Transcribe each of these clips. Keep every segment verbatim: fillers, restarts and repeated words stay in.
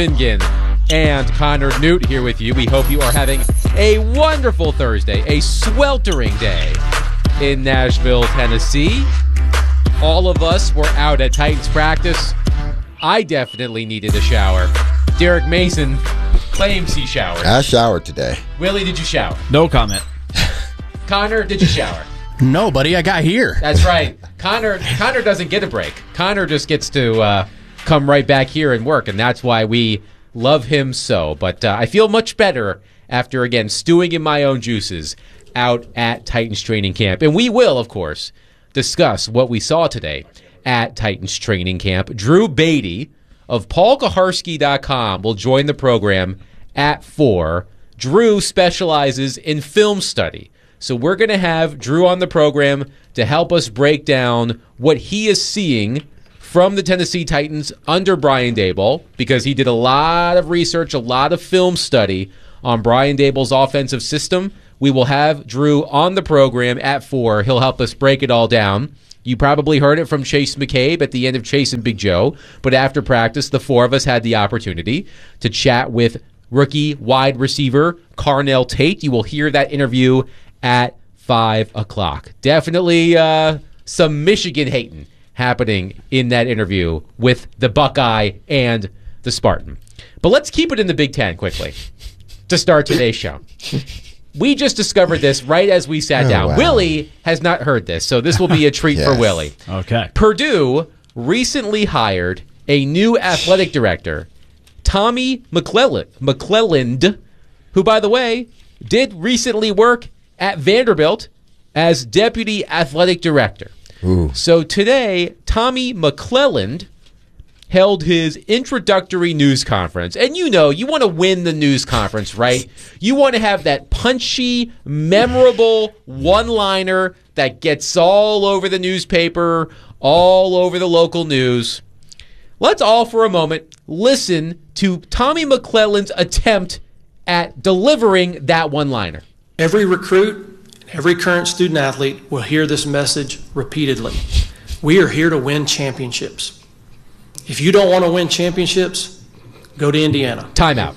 Bingen and Connor Newt here with you. We hope you are having a wonderful Thursday, a sweltering day in Nashville, Tennessee. All of us were out at Titans practice. I definitely needed a shower. Derek Mason claims he showered. I showered today. Willie, did you shower? No comment. Connor, did you shower? No, buddy, I got here. That's right. Connor Connor doesn't get a break. Connor just gets to uh, come right back here and work, and that's why we love him so. But uh, I feel much better after, again, stewing in my own juices out at Titans training camp. And we will, of course, discuss what we saw today at Titans training camp. Drew Beatty of Paul Kuharsky dot com will join the program at four. Drew specializes in film study. So we're going to have Drew on the program to help us break down what he is seeing from the Tennessee Titans under Brian Daboll, because he did a lot of research, a lot of film study on Brian Daboll's offensive system. We will have Drew on the program at four. He'll help us break it all down. You probably heard it from Chase McCabe at the end of Chase and Big Joe, but after practice, the four of us had the opportunity to chat with rookie wide receiver Carnell Tate. You will hear that interview at five o'clock. Definitely uh, some Michigan hating happening in that interview with the Buckeye and the Spartan. But let's keep it in the Big Ten quickly to start today's show. We just discovered this right as we sat Oh, down. wow. Willie has not heard this, so this will be a treat Yes. for Willie. Okay. Purdue recently hired a new athletic director, Tommy McClelland, McClelland, who, by the way, did recently work at Vanderbilt as deputy athletic director. Ooh. So today, Tommy McClelland held his introductory news conference. And you know, you want to win the news conference, right? You want to have that punchy, memorable one-liner that gets all over the newspaper, all over the local news. Let's all, for a moment, listen to Tommy McClelland's attempt at delivering that one-liner. Every recruit, every current student athlete will hear this message repeatedly. We are here to win championships. If you don't want to win championships, go to Indiana. Timeout.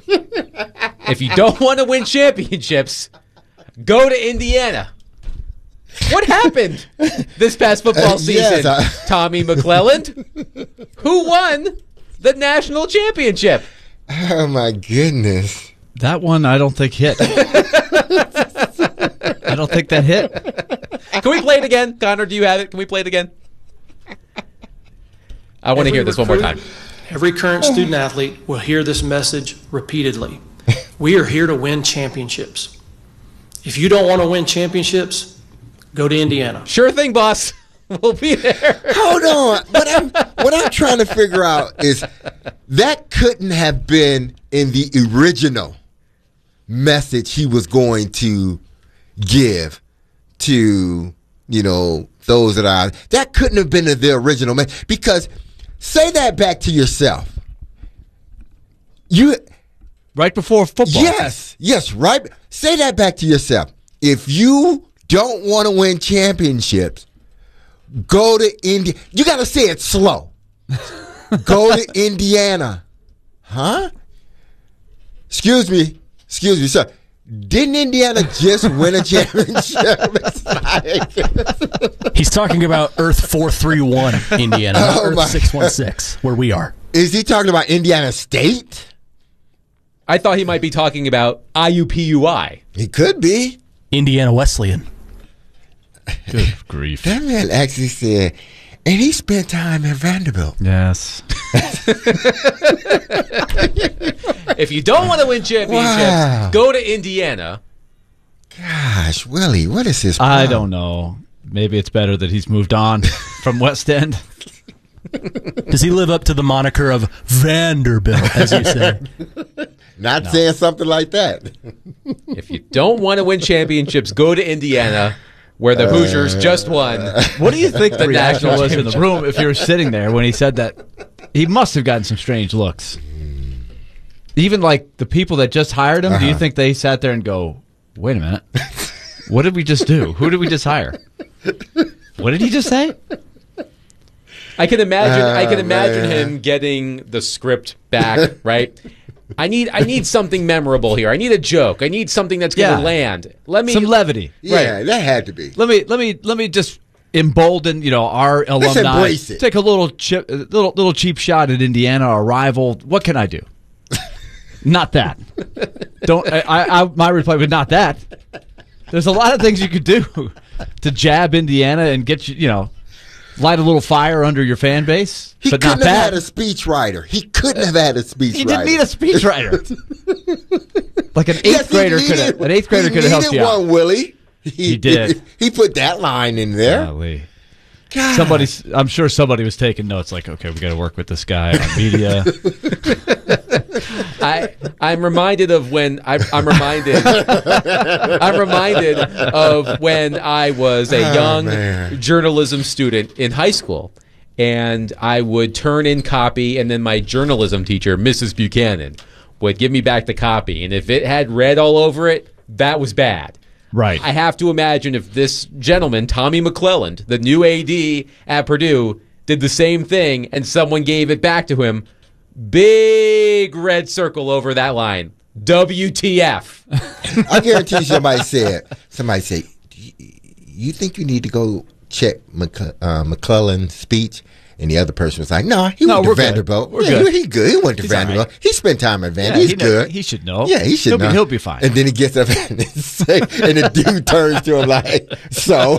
If you don't want to win championships, go to Indiana. What happened this past football Uh, season, yes, I- Tommy McClelland? Who won the national championship? Oh, my goodness. That one I don't think hit. I don't think that hit. Can we play it again? Connor, do you have it? Can we play it again? I want to Every hear this one more recruit, time. Every current student athlete will hear this message repeatedly. We are here to win championships. If you don't want to win championships, go to Indiana. Sure thing, boss. We'll be there. Hold on. What I'm, what I'm trying to figure out is that couldn't have been in the original message he was going to give to, you know, those that are, that couldn't have been the original message, because say that back to yourself. You, Right before football. yes, yes, right. Say that back to yourself. If you don't want to win championships, go to India. You got to say it slow. Go to Indiana. Huh? Excuse me. Excuse me, sir. Didn't Indiana just win a championship? It's like- He's talking about Earth four three one, Indiana, not Oh, my- Earth six one six, where we are. Is he talking about Indiana State? I thought he might be talking about I U P U I. He could be. Indiana Wesleyan. Good grief. That man actually said, and he spent time at Vanderbilt. Yes. If you don't want to win championships, Wow. go to Indiana. Gosh, Willie, what is his I problem? don't know. Maybe it's better that he's moved on from West End. Does he live up to the moniker of Vanderbilt, as you say? Not saying something like that. If you don't want to win championships, go to Indiana, where the Hoosiers just won. What do you think the The reaction national was in the room if you were sitting there when he said that? He must have gotten some strange looks. Even like the people that just hired him, do you think they sat there and go, wait a minute, what did we just do? Who did we just hire? What did he just say? I can imagine. I can Oh, imagine man. him getting the script back. Right. I need. I need something memorable here. I need a joke. I need something that's going to Yeah. land. Let me. Some levity. Yeah, that had to be. Let me let me let me just embolden, you know, our Let's alumni. embrace it. Take a little chip, a little little cheap shot at Indiana, our rival. What can I do? Not that. Don't. I, I, I my reply would not that. There's a lot of things you could do to jab Indiana and get you, you know, light a little fire under your fan base. He but couldn't not have that. had a speechwriter. He couldn't have had a speechwriter. He didn't need a speechwriter. Like an eighth Yes, he grader could needed- have. An eighth grader he could have helped needed you out. one, Willie. He, He did. He put that line in there. Golly. God. Somebody's. I'm sure somebody was taking notes. Like, okay, we got to work with this guy on media. I I'm reminded of when I, I'm reminded I'm reminded of when I was a Oh, young man. journalism student in high school, and I would turn in copy, and then my journalism teacher, Missus Buchanan, would give me back the copy, and if it had red all over it, that was bad. Right. I have to imagine if this gentleman, Tommy McClelland, the new A D at Purdue, did the same thing, and someone gave it back to him. Big red circle over that line. W T F. I guarantee you somebody said, somebody said, "Do you, you think you need to go check Mc, uh, McClellan's speech? And the other person was like, no, he No, went to we're good. Vanderbilt. We're yeah, good. He good. He went to He's all Vanderbilt. right. He spent time at Vanderbilt. Yeah, He's he know- good. he should know. Yeah, he should He'll be- know. he'll be fine. And then he gets up and, say, and the dude turns to him like, so.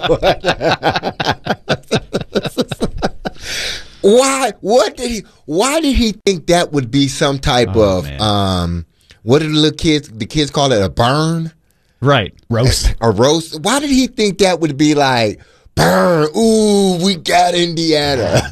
Why? What did he? Why did he think that would be some type Oh, of man. um? What did the little kids? The kids call it a burn, Right. Roast. a roast. Why did he think that would be like burn? Ooh, we got Indiana.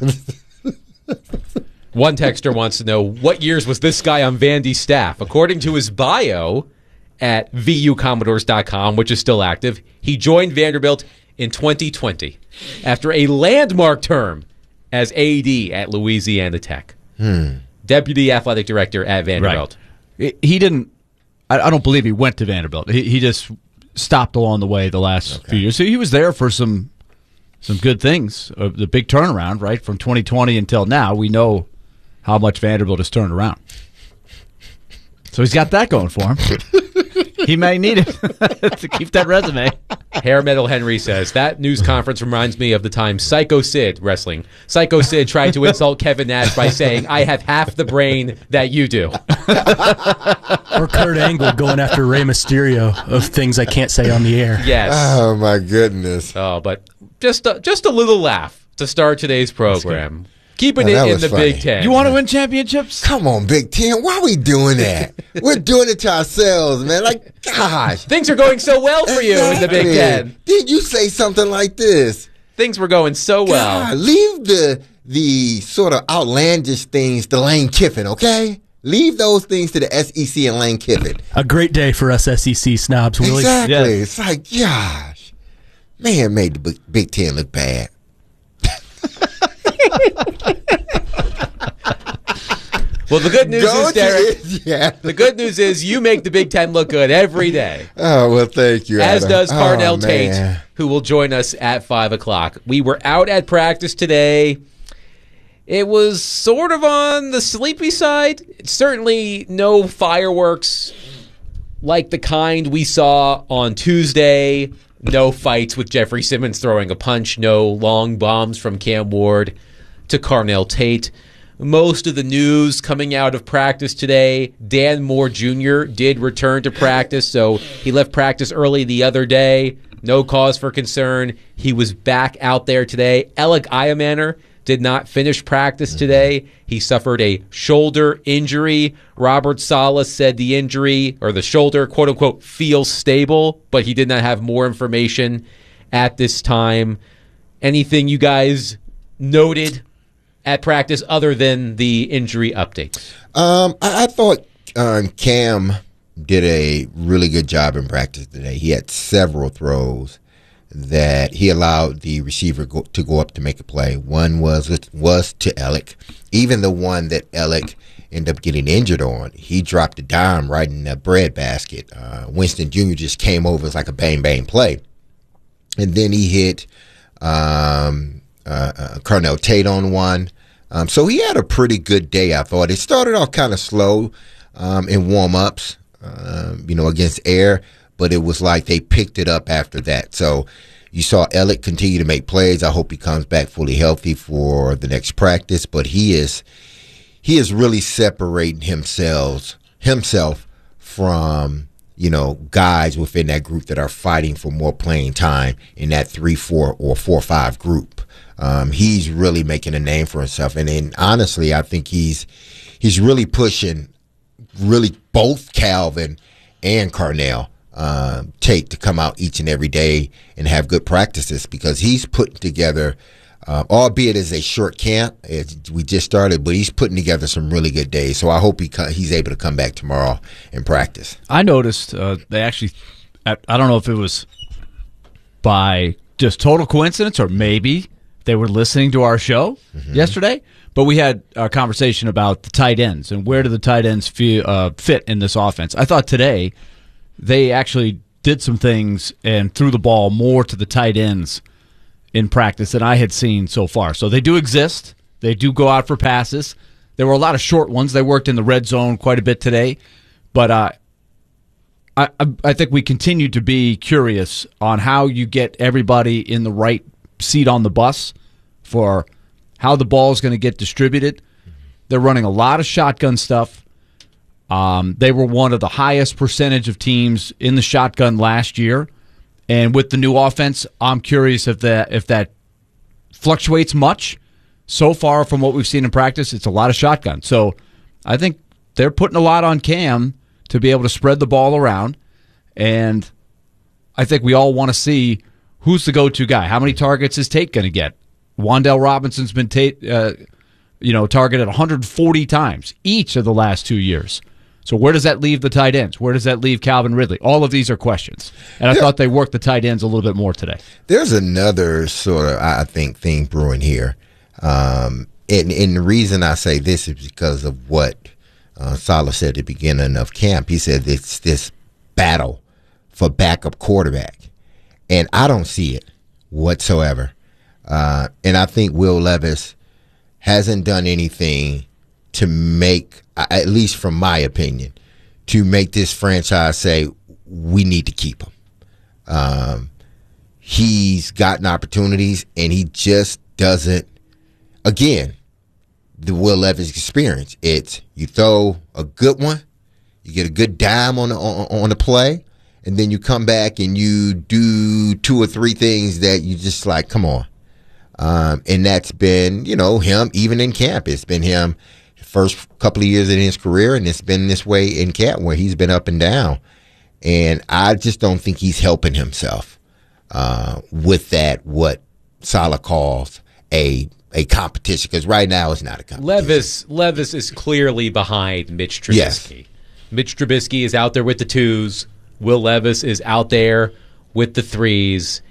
One texter wants to know, what years was this guy on Vandy's staff? According to his bio at V U Commodores dot com, which is still active, he joined Vanderbilt in twenty twenty after a landmark term as A D at Louisiana Tech. Deputy Athletic Director at Vanderbilt. Right. He didn't. I, I don't believe he went to Vanderbilt. He, he just stopped along the way the last few years. So he was there for some some good things. Uh, the big turnaround, right, from twenty twenty until now. We know how much Vanderbilt has turned around. So he's got that going for him. He may need it to keep that resume. Hair Metal Henry says, that news conference reminds me of the time Psycho Sid, wrestling, Psycho Sid tried to insult Kevin Nash by saying, I have half the brain that you do. Or Kurt Angle going after Rey Mysterio of things I can't say on the air. Yes. Oh my goodness. Oh, but just a, just a little laugh to start today's program. Keeping Oh, that it in was the funny. Big Ten. You want to win championships? Come on, Big Ten. Why are we doing that? We're doing it to ourselves, man. Like, gosh. Things are going so well for you in the Big Exactly. Ten. Did you say something like this? Things were going so well. God, leave the the sort of outlandish things to Lane Kiffin, okay? Leave those things to the S E C and Lane Kiffin. A great day for us S E C snobs, Willie. Exactly. Yeah. It's like, gosh, man made the Big- Big Ten look bad. Well, the good news Go is, to Derek, it. Yeah. the good news is you make the Big Ten look good every day. Oh, well, thank you, As Adam. does Carnell Oh, Tate, man. who will join us at five o'clock. We were out at practice today. It was sort of on the sleepy side. Certainly no fireworks like the kind we saw on Tuesday. No fights with Jeffrey Simmons throwing a punch. No long bombs from Cam Ward to Carnell Tate. Most of the news coming out of practice today, Dan Moore Junior did return to practice, so he left practice early the other day. No cause for concern. He was back out there today. Alec Iamaner did not finish practice today. He suffered a shoulder injury. Robert Salas said the injury, or the shoulder, quote-unquote, feels stable, but he did not have more information at this time. Anything you guys noted at practice other than the injury updates? Um, I, I thought um, Cam did a really good job in practice today. He had several throws that he allowed the receiver go, to go up to make a play. One was was to Alec. Even the one that Alec ended up getting injured on, he dropped a dime right in the bread basket. Uh, Winston Junior just came over. It's like a bang, bang play. And then he hit um, uh, uh, Carnell Tate on one. Um, so he had a pretty good day, I thought. It started off kind of slow um, in warm-ups, uh, you know, against Air, but it was like they picked it up after that. So you saw Elliott continue to make plays. I hope he comes back fully healthy for the next practice, but he is he is really separating himself himself from, you know, guys within that group that are fighting for more playing time in that three four or four five group. Um, he's really making a name for himself, and then honestly, I think he's he's really pushing really both Calvin and Carnell uh, Tate to come out each and every day and have good practices, because he's putting together, uh, albeit as a short camp, it's, we just started, but he's putting together some really good days. So I hope he co- he's able to come back tomorrow and practice. I noticed uh, they actually, I, I don't know if it was by just total coincidence or maybe they were listening to our show mm-hmm. yesterday, but we had a conversation about the tight ends and where do the tight ends feel, uh, fit in this offense. I thought today they actually did some things and threw the ball more to the tight ends in practice than I had seen so far. So they do exist. They do go out for passes. There were a lot of short ones. They worked in the red zone quite a bit today. But uh, I, I think we continue to be curious on how you get everybody in the right seat on the bus for how the ball is going to get distributed. They're running a lot of shotgun stuff. Um, they were one of the highest percentage of teams in the shotgun last year. And with the new offense, I'm curious if that if that fluctuates much. So far from what we've seen in practice, it's a lot of shotgun. So I think they're putting a lot on Cam to be able to spread the ball around. And I think we all want to see who's the go-to guy. How many targets is Tate going to get? Wan'Dale Robinson's been Tate, uh, you know, targeted one hundred forty times each of the last two years. So where does that leave the tight ends? Where does that leave Calvin Ridley? All of these are questions. And I there, thought they worked the tight ends a little bit more today. There's another sort of, I think, thing brewing here. Um, and, and the reason I say this is because of what uh, Saleh said at the beginning of camp. He said it's this battle for backup quarterback. And I don't see it whatsoever. Uh, and I think Will Levis hasn't done anything to make, at least from my opinion, to make this franchise say, we need to keep him. Um, he's gotten opportunities, and he just doesn't, again, the Will Levis experience. It's you throw a good one, you get a good dime on the, on, on the play, and then you come back and you do two or three things that you just like, come on. Um, and that's been, you know, him even in camp. It's been him first couple of years in his career, and it's been this way in camp where he's been up and down. And I just don't think he's helping himself uh, with that, what Saleh calls a a competition, because right now it's not a competition. Levis, Levis is clearly behind Mitch Trubisky. Yes. Mitch Trubisky is out there with the twos. Will Levis is out there with the threes.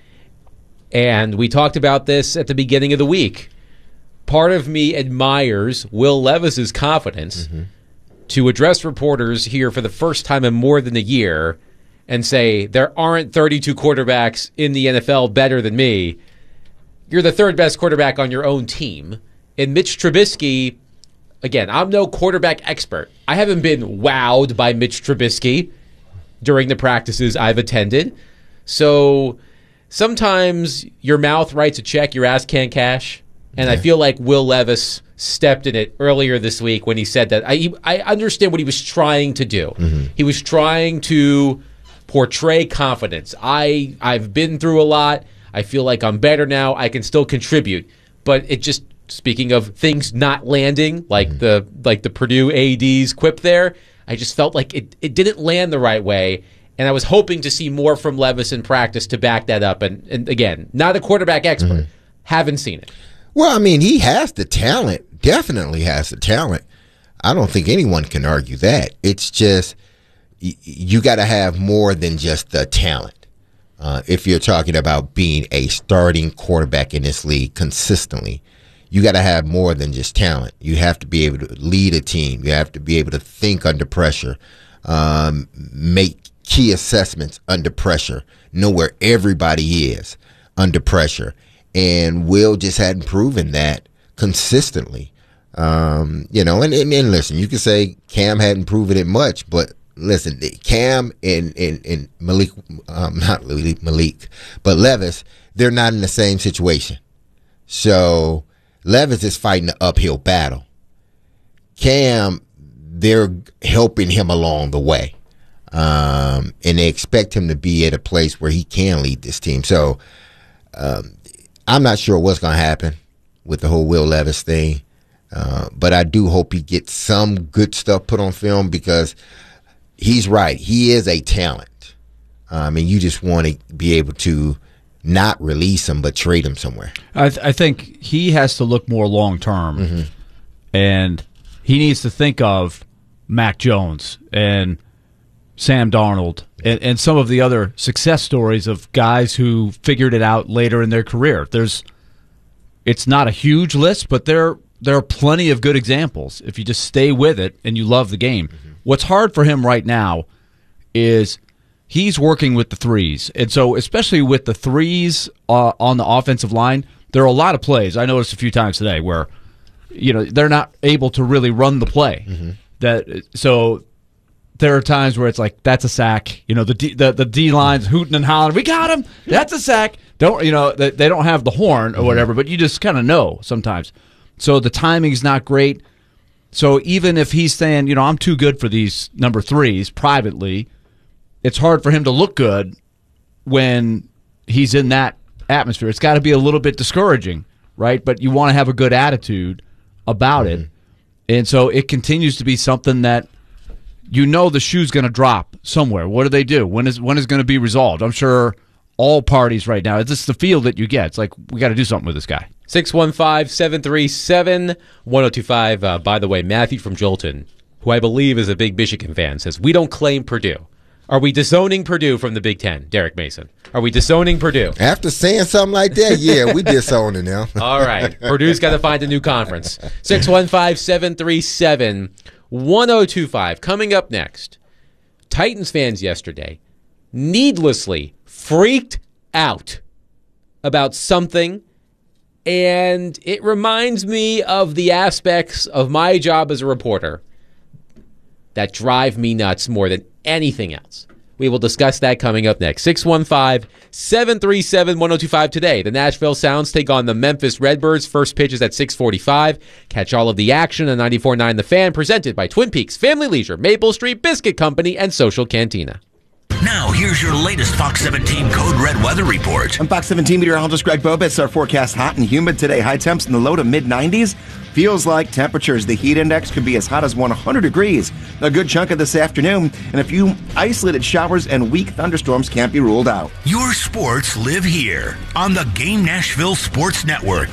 And we talked about this at the beginning of the week. Part of me admires Will Levis's confidence mm-hmm. to address reporters here for the first time in more than a year and say, there aren't thirty-two quarterbacks in the N F L better than me. You're the third best quarterback on your own team. And Mitch Trubisky, again, I'm no quarterback expert. I haven't been wowed by Mitch Trubisky during the practices I've attended. So sometimes your mouth writes a check, your ass can't cash. And yeah. I feel like Will Levis stepped in it earlier this week when he said that. I I understand what he was trying to do. Mm-hmm. He was trying to portray confidence. I, I've been through a lot. I feel like I'm better now. I can still contribute. But it just, speaking of things not landing, like mm-hmm. the like the Purdue A D's quip there, I just felt like it, it didn't land the right way. And I was hoping to see more from Levis in practice to back that up. And, and again, not a quarterback expert. Mm-hmm. Haven't seen it. Well, I mean, he has the talent, definitely has the talent. I don't think anyone can argue that. It's just y- you got to have more than just the talent. Uh, if you're talking about being a starting quarterback in this league consistently, you got to have more than just talent. You have to be able to lead a team. You have to be able to think under pressure, um, make key assessments under pressure, know where everybody is under pressure, and Will just hadn't proven that consistently. Um, you know, and, and, and listen, you can say Cam hadn't proven it much, but listen, Cam and, and, and Malik, um, not Malik, but Levis, they're not in the same situation. So Levis is fighting an uphill battle. Cam, they're helping him along the way. Um, and they expect him to be at a place where he can lead this team. So um, I'm not sure what's going to happen with the whole Will Levis thing. Uh, but I do hope he gets some good stuff put on film, because he's right. He is a talent. Um, and you just want to be able to not release him, but trade him somewhere. I, th- I think he has to look more long-term. Mm-hmm. And he needs to think of Mac Jones and Sam Darnold and, and some of the other success stories of guys who figured it out later in their career. There's, it's not a huge list, but there there are plenty of good examples if you just stay with it and you love the game. Mm-hmm. What's hard for him right now is he's working with the threes. And so especially with the threes uh, on the offensive line, there are a lot of plays. I noticed a few times today where, you know, they're not able to really run the play. Mm-hmm. That so there are times where it's like, that's a sack. You know, the D, the, the D line's hooting and hollering, we got him. That's a sack. Don't you know? They, they don't have the horn or whatever, but you just kind of know sometimes. So the timing's not great. So even if he's saying, you know, I'm too good for these number threes privately, it's hard for him to look good when he's in that atmosphere. It's got to be a little bit discouraging, right? But you want to have a good attitude about mm-hmm. it. And so it continues to be something that you know the shoe's going to drop somewhere. What do they do? When is when is going to be resolved? I'm sure all parties right now, it's just the feel that you get. It's like, we got to do something with this guy. six one five, seven three seven, one oh two five. Uh, by the way, Matthew from Jolton, who I believe is a big Michigan fan, says, we don't claim Purdue. Are we disowning Purdue from the Big Ten, Derek Mason? Are we disowning Purdue? After saying something like that, yeah, we disowning them. All right. Purdue's got to find a new conference. six one five, seven three seven, one oh two five. Coming up next, Titans fans yesterday needlessly freaked out about something, and it reminds me of the aspects of my job as a reporter that drive me nuts more than anything else. We will discuss that coming up next. six one five, seven three seven, one oh two five today. The Nashville Sounds take on the Memphis Redbirds. First pitch is at six forty-five. Catch all of the action on ninety-four point nine The Fan, presented by Twin Peaks Family Leisure, Maple Street Biscuit Company, and Social Cantina. Now, here's your latest Fox seventeen Code Red weather report. I'm Fox seventeen meteorologist Greg Bobitz. Our forecast hot and humid today. High temps in the low to mid nineties. Feels like temperatures. The heat index could be as hot as one hundred degrees. A good chunk of this afternoon, and a few isolated showers and weak thunderstorms can't be ruled out. Your sports live here on the Game Nashville Sports Network.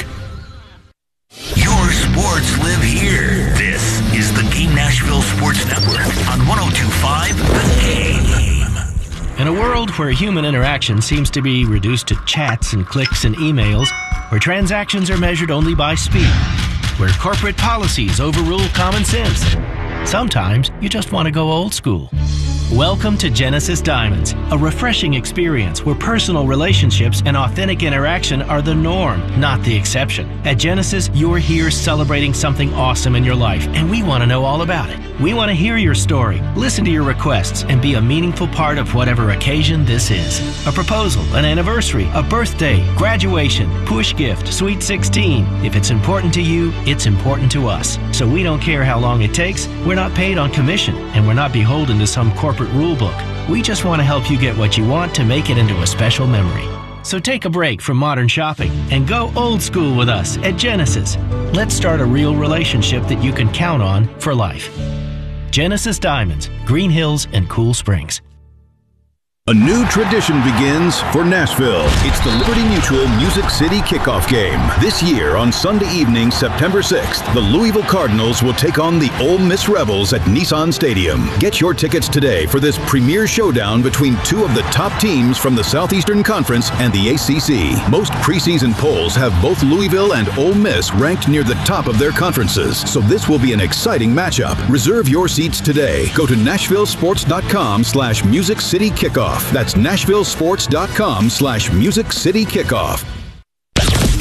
Your sports live here. This is the Game Nashville Sports Network on one oh two point five The Game. In a world where human interaction seems to be reduced to chats and clicks and emails, where transactions are measured only by speed, where corporate policies overrule common sense, sometimes you just want to go old school. Welcome to Genesis Diamonds, a refreshing experience where personal relationships and authentic interaction are the norm, not the exception. At Genesis, you're here celebrating something awesome in your life, and we want to know all about it. We want to hear your story, listen to your requests, and be a meaningful part of whatever occasion this is. A proposal, an anniversary, a birthday, graduation, push gift, sweet sixteen. If it's important to you, it's important to us. So we don't care how long it takes. We're not paid on commission, and we're not beholden to some corporate rule book. We just want to help you get what you want to make it into a special memory. So take a break from modern shopping and go old school with us at Genesis. Let's start a real relationship that you can count on for life. Genesis Diamonds, Green Hills, and Cool Springs. A new tradition begins for Nashville. It's the Liberty Mutual Music City Kickoff Game. This year on Sunday evening, September sixth, the Louisville Cardinals will take on the Ole Miss Rebels at Nissan Stadium. Get your tickets today for this premier showdown between two of the top teams from the Southeastern Conference and the A C C. Most preseason polls have both Louisville and Ole Miss ranked near the top of their conferences, so this will be an exciting matchup. Reserve your seats today. Go to nashvillesports.com slash Music City Kickoff. That's nashvillesports.com slash Music City Kickoff.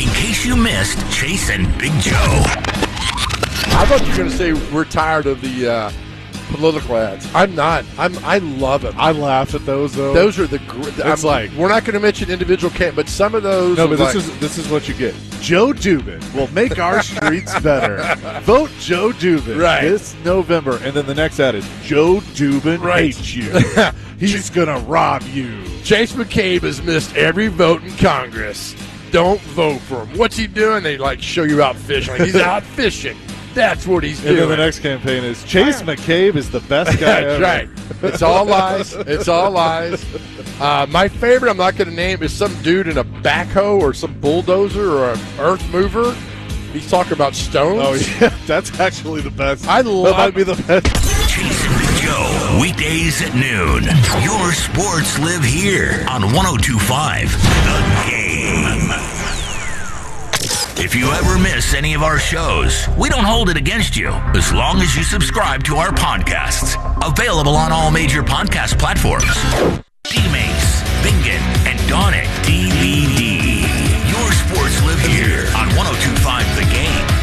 case you missed Chase and Big Joe. I thought you were going to say we're tired of the uh, political ads. I'm not. I'm. I love them. I laugh at those though. Those are the. Gr- it's I'm, like we're not going to mention individual can't, but some of those. No, but this like, is this is what you get. Joe Dubin will make our streets better. Vote Joe Dubin right. this November, and then the next ad is Joe Dubin right. hates you. He's gonna rob you. Chase McCabe has missed every vote in Congress. Don't vote for him. What's he doing? They like show you out fishing. Like he's out fishing. That's what he's and doing. And then the next campaign is Chase McCabe is the best guy That's ever. right. It's all lies. It's all lies. Uh, my favorite, I'm not going to name, is some dude in a backhoe or some bulldozer or an earth mover. He's talking about stones. Oh, yeah. That's actually the best. I love That might be the best. Chase and Big Joe, weekdays at noon. Your sports live here on one oh two point five The Game. If you ever miss any of our shows, we don't hold it against you as long as you subscribe to our podcasts. Available on all major podcast platforms. D-Mace, Bingen, and Donick